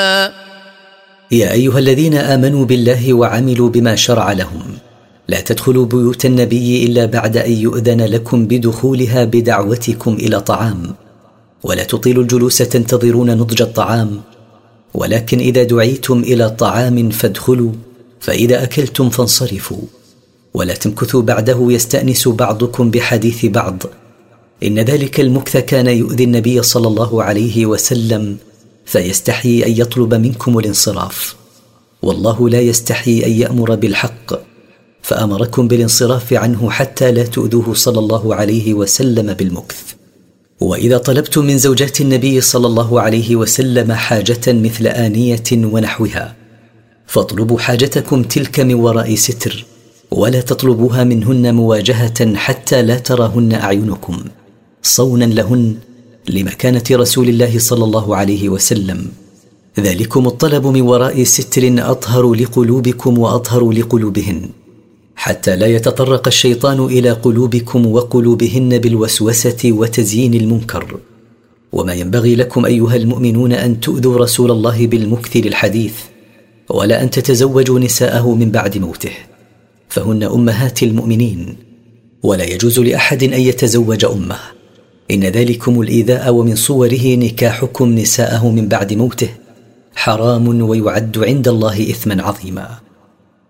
يا أيها الذين آمنوا بالله وعملوا بما شرع لهم لا تدخلوا بيوت النبي إلا بعد أن يؤذن لكم بدخولها بدعوتكم إلى طعام، ولا تطيلوا الجلوس تنتظرون نضج الطعام، ولكن إذا دعيتم إلى طعام فادخلوا، فإذا أكلتم فانصرفوا، ولا تمكثوا بعده يستأنس بعضكم بحديث بعض، إن ذلك المكث كان يؤذي النبي صلى الله عليه وسلم، فيستحيي أن يطلب منكم الانصراف، والله لا يستحيي أن يأمر بالحق، فأمركم بالانصراف عنه حتى لا تؤذوه صلى الله عليه وسلم بالمكث. وإذا طلبتم من زوجات النبي صلى الله عليه وسلم حاجة مثل آنية ونحوها فاطلبوا حاجتكم تلك من وراء ستر، ولا تطلبوها منهن مواجهة حتى لا تراهن أعينكم، صونا لهن لمكانة رسول الله صلى الله عليه وسلم. ذلكم الطلب من وراء ستر أطهر لقلوبكم وأطهر لقلوبهن، حتى لا يتطرق الشيطان إلى قلوبكم وقلوبهن بالوسوسة وتزيين المنكر. وما ينبغي لكم أيها المؤمنون أن تؤذوا رسول الله بالمكث للحديث، ولا أن تتزوجوا نساءه من بعد موته، فهن أمهات المؤمنين، ولا يجوز لأحد أن يتزوج أمه، إن ذلكم الإيذاء ومن صوره نكاحكم نساءه من بعد موته حرام ويعد عند الله إثما عظيما.